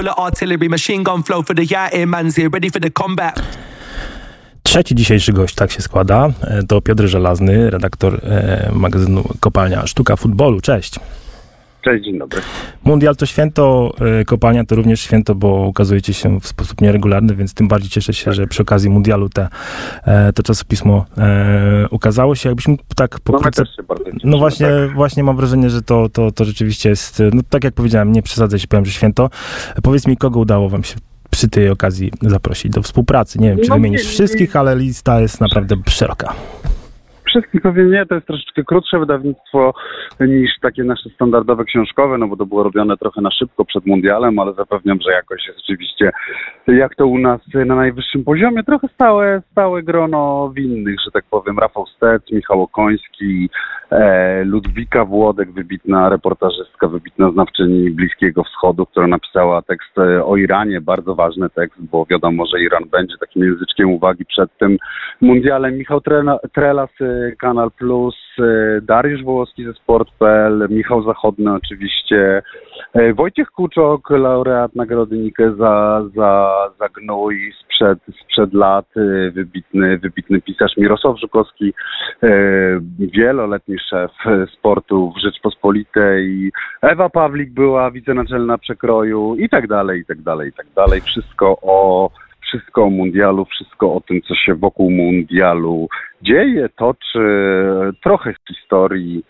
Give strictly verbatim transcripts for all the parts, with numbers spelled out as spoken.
full of artillery, machine gun flow for the yeah man's here, ready for the combat. Trzeci dzisiejszy gość, tak się składa, to Piotr Żelazny, redaktor e, magazynu Kopalnia Sztuka Futbolu. Cześć. Cześć, dzień dobry. Mundial to święto, e, Kopalnia to również święto, bo ukazujecie się w sposób nieregularny, więc tym bardziej cieszę się, tak, że przy okazji Mundialu te, e, to czasopismo e, ukazało się. Jakbyśmy tak pokrótce... No, no właśnie, tak. właśnie mam wrażenie, że to, to, to rzeczywiście jest, no tak jak powiedziałem, nie przesadzę się, powiem, że święto. Powiedz mi, kogo udało wam się przy tej okazji zaprosić do współpracy? Nie wiem, czy no, wymienisz nie, wszystkich, ale lista jest naprawdę szeroka. Wszystkich pewnie nie, to jest troszeczkę krótsze wydawnictwo niż takie nasze standardowe książkowe, no bo to było robione trochę na szybko przed mundialem, ale zapewniam, że jakoś jest oczywiście, jak to u nas, na najwyższym poziomie. Trochę stałe, stałe grono winnych, że tak powiem. Rafał Stec, Michał Okoński, e, Ludwika Włodek, wybitna reportażystka, wybitna znawczyni Bliskiego Wschodu, która napisała tekst o Iranie, bardzo ważny tekst, bo wiadomo, że Iran będzie takim języczkiem uwagi przed tym mundialem. Michał Trelas, Kanal Plus, Dariusz Wołowski ze sport kropka p l, Michał Zachodny oczywiście, Wojciech Kuczok, laureat nagrody Nike za, za, za gnój sprzed, sprzed lat, wybitny, wybitny pisarz Mirosław Żukowski, wieloletni szef sportu w Rzeczpospolitej, Ewa Pawlik była wicenaczelna przekroju i tak dalej, i tak dalej, i tak dalej. Wszystko o Wszystko o mundialu, wszystko o tym, co się wokół mundialu dzieje, toczy, trochę z historii.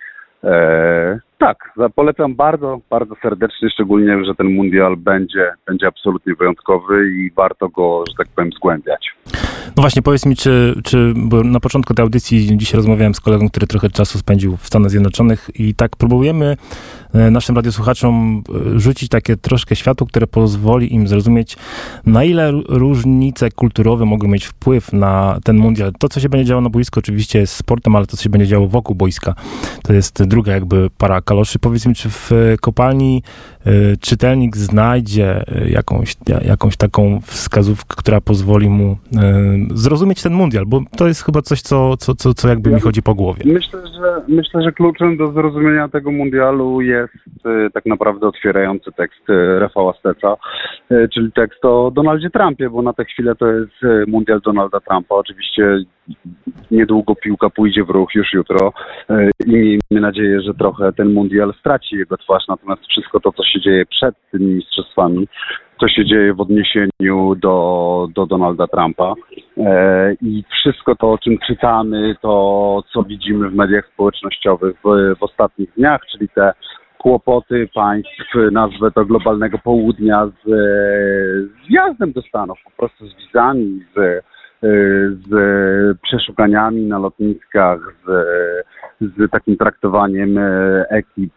E, tak, polecam bardzo, bardzo serdecznie, szczególnie, że ten mundial będzie, będzie absolutnie wyjątkowy i warto go, że tak powiem, zgłębiać. No właśnie, powiedz mi, czy, czy bo na początku tej audycji dzisiaj rozmawiałem z kolegą, który trochę czasu spędził w Stanach Zjednoczonych i tak próbujemy naszym radiosłuchaczom rzucić takie troszkę światło, które pozwoli im zrozumieć, na ile różnice kulturowe mogą mieć wpływ na ten mundial. To, co się będzie działo na boisku, oczywiście jest sportem, ale to, co się będzie działo wokół boiska, to jest druga jakby para kaloszy. Powiedz mi, czy w Kopalni y, czytelnik znajdzie jakąś, jakąś taką wskazówkę, która pozwoli mu y, zrozumieć ten mundial, bo to jest chyba coś, co, co, co, co jakby mi chodzi po głowie. Myślę, że, myślę, że kluczem do zrozumienia tego mundialu jest y, tak naprawdę otwierający tekst y, Rafała Steca, y, czyli tekst o Donaldzie Trumpie, bo na tę chwilę to jest y, mundial Donalda Trumpa. Oczywiście niedługo piłka pójdzie w ruch, już jutro y, i miejmy nadzieję, że trochę ten mundial straci jego twarz, natomiast wszystko to, co się dzieje przed tymi mistrzostwami, co się dzieje w odniesieniu do, do Donalda Trumpa e, i wszystko to, o czym czytamy, to, co widzimy w mediach społecznościowych w, w ostatnich dniach, czyli te kłopoty państw, nazwę to globalnego południa z, z wjazdem do Stanów, po prostu z wizami, z, z przeszukaniami na lotniskach, z, z takim traktowaniem ekip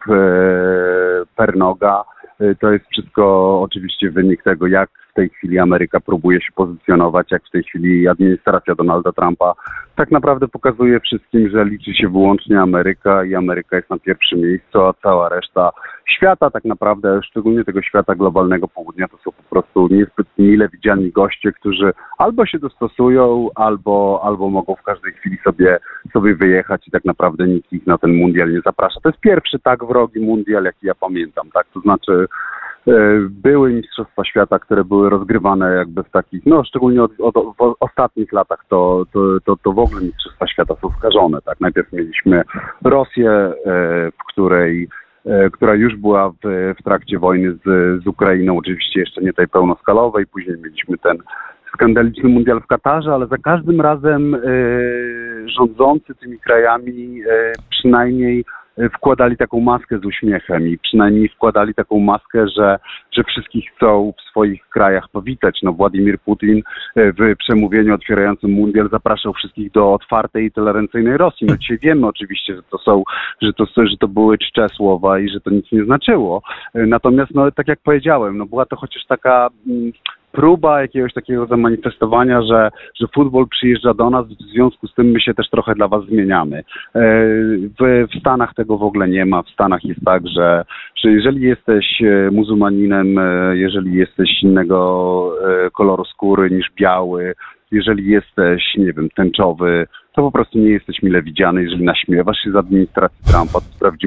per noga. To jest wszystko oczywiście wynik tego, jak w tej chwili Ameryka próbuje się pozycjonować, jak w tej chwili administracja Donalda Trumpa tak naprawdę pokazuje wszystkim, że liczy się wyłącznie Ameryka i Ameryka jest na pierwszym miejscu, a cała reszta świata tak naprawdę, szczególnie tego świata globalnego południa, to są po prostu niezbyt mile widziani goście, którzy albo się dostosują, albo, albo mogą w każdej chwili sobie, sobie wyjechać i tak naprawdę nikt ich na ten mundial nie zaprasza. To jest pierwszy tak wrogi mundial, jaki ja pamiętam, tak? To znaczy były mistrzostwa świata, które były rozgrywane jakby w takich, no szczególnie od, od, w ostatnich latach to, to, to, to w ogóle mistrzostwa świata są skażone, tak. Najpierw mieliśmy Rosję, w której, która już była w, w trakcie wojny z, z Ukrainą, oczywiście jeszcze nie tej pełnoskalowej, później mieliśmy ten skandaliczny mundial w Katarze, ale za każdym razem rządzący tymi krajami przynajmniej wkładali taką maskę z uśmiechem i przynajmniej wkładali taką maskę, że, że wszystkich chcą w swoich krajach powitać. No, Władimir Putin w przemówieniu otwierającym mundial zapraszał wszystkich do otwartej i tolerancyjnej Rosji. No dzisiaj wiemy oczywiście, że to są, że to, że to były czcze słowa i że to nic nie znaczyło. Natomiast, no tak jak powiedziałem, no była to chociaż taka próba jakiegoś takiego zamanifestowania, że, że futbol przyjeżdża do nas, w związku z tym my się też trochę dla was zmieniamy. W, w Stanach tego w ogóle nie ma. W Stanach jest tak, że, że jeżeli jesteś muzułmaninem, jeżeli jesteś innego koloru skóry niż biały, jeżeli jesteś, nie wiem, tęczowy, to po prostu nie jesteś mile widziany. Jeżeli naśmiewasz się z administracji Trumpa, to sprawdzimy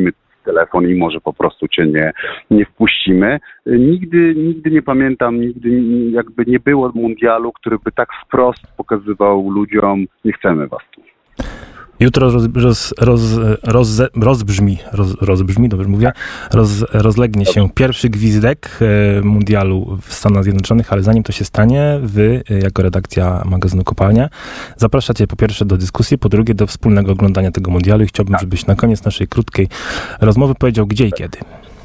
telefon i może po prostu cię nie, nie wpuścimy. Nigdy, nigdy nie pamiętam, nigdy jakby nie było mundialu, który by tak wprost pokazywał ludziom, nie chcemy was tu. Jutro roz, roz, roz, roz, rozbrzmi, roz, rozbrzmi, dobrze mówię, roz, rozlegnie się pierwszy gwizdek mundialu w Stanach Zjednoczonych, ale zanim to się stanie, wy, jako redakcja magazynu Kopalnia, zapraszacie po pierwsze do dyskusji, po drugie do wspólnego oglądania tego mundialu i chciałbym, żebyś na koniec naszej krótkiej rozmowy powiedział, gdzie i kiedy.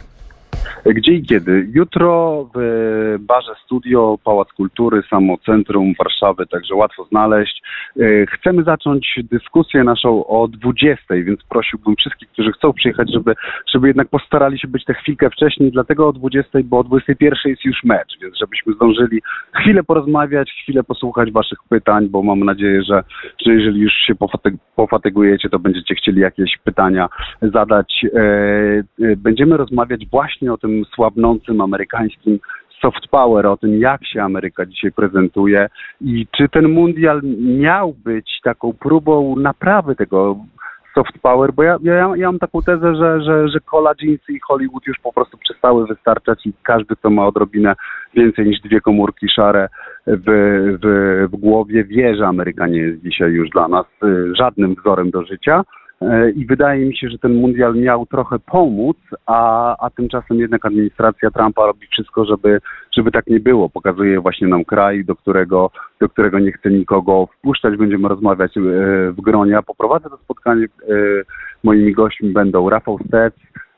Gdzie i kiedy? Jutro w barze Studio, Pałac Kultury, samo centrum Warszawy, także łatwo znaleźć. Chcemy zacząć dyskusję naszą o dwudziestej, więc prosiłbym wszystkich, którzy chcą przyjechać, żeby, żeby jednak postarali się być tę chwilkę wcześniej, dlatego o dwudziestej, bo o dwudziestej pierwszej jest już mecz, więc żebyśmy zdążyli chwilę porozmawiać, chwilę posłuchać waszych pytań, bo mam nadzieję, że, że jeżeli już się pofatyg- pofatygujecie, to będziecie chcieli jakieś pytania zadać. Będziemy rozmawiać właśnie o tym słabnącym amerykańskim soft power, o tym, jak się Ameryka dzisiaj prezentuje i czy ten mundial miał być taką próbą naprawy tego soft power, bo ja, ja, ja mam taką tezę, że, że, że cola, jeansy i Hollywood już po prostu przestały wystarczać i każdy, kto ma odrobinę więcej niż dwie komórki szare w, w, w głowie, wie, że Ameryka nie jest dzisiaj już dla nas żadnym wzorem do życia. I wydaje mi się, że ten mundial miał trochę pomóc, a, a tymczasem jednak administracja Trumpa robi wszystko, żeby, żeby tak nie było. Pokazuje właśnie nam kraj, do którego, do którego nie chce nikogo wpuszczać. Będziemy rozmawiać w gronie, a poprowadzę to spotkanie. Moimi gośćmi będą Rafał Stec,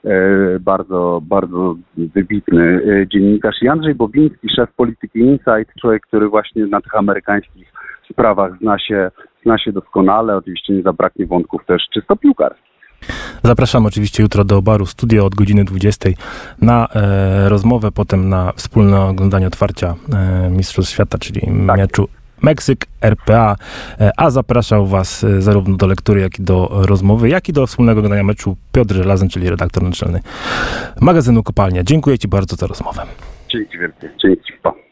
bardzo, bardzo wybitny dziennikarz, i Andrzej Bobiński, szef Polityki Insight, człowiek, który właśnie na tych amerykańskich sprawach zna się, zna się doskonale. Oczywiście nie zabraknie wątków też czysto piłkarskich. Zapraszam oczywiście jutro do baru Studio od godziny dwudziestej na e, rozmowę, potem na wspólne oglądanie otwarcia e, Mistrzostw Świata, czyli tak. meczu Meksyk-R P A, e, a zapraszał was e, zarówno do lektury, jak i do rozmowy, jak i do wspólnego oglądania meczu Piotr Żelazen, czyli redaktor naczelny magazynu Kopalnia. Dziękuję ci bardzo za rozmowę. Dzięki wielkie. Dzięki. Pa.